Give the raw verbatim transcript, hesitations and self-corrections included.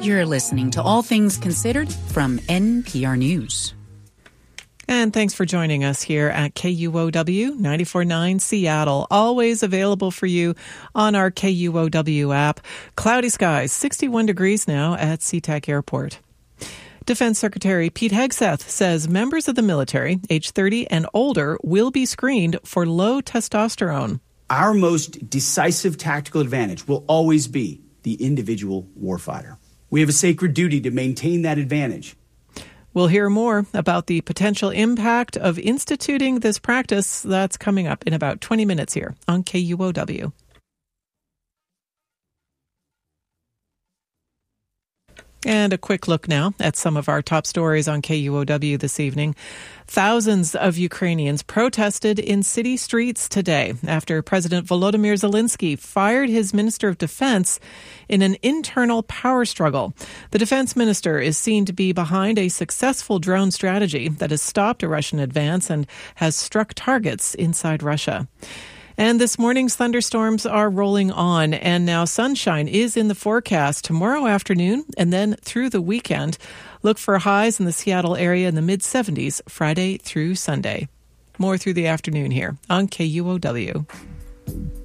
You're listening to All Things Considered from N P R News. And thanks for joining us here at K U O W ninety-four point nine Seattle. Always available for you on our K U O W app. Cloudy skies, sixty-one degrees now at SeaTac Airport. Defense Secretary Pete Hegseth says members of the military, age thirty and older, will be screened for low testosterone. Our most decisive tactical advantage will always be the individual warfighter. We have a sacred duty to maintain that advantage. We'll hear more about the potential impact of instituting this practice. That's coming up in about twenty minutes here on K U O W. And a quick look now at some of our top stories on K U O W this evening. Thousands of Ukrainians protested in city streets today after President Volodymyr Zelensky fired his Minister of Defense in an internal power struggle. The defense minister is seen to be behind a successful drone strategy that has stopped a Russian advance and has struck targets inside Russia. And this morning's thunderstorms are rolling on, and now sunshine is in the forecast tomorrow afternoon and then through the weekend. Look for highs in the Seattle area in the mid seventies Friday through Sunday. More through the afternoon here on K U O W.